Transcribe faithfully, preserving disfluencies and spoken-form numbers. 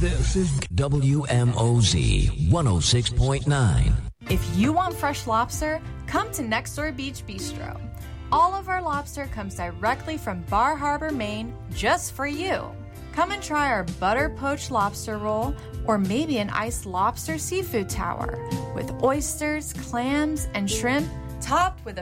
This is W M O Z one oh six point nine. If you want fresh lobster, come to Next Door Beach Bistro. All of our lobster comes directly from Bar Harbor, Maine, just for you. Come and try our butter poached lobster roll or maybe an iced lobster seafood tower with oysters, clams, and shrimp topped with a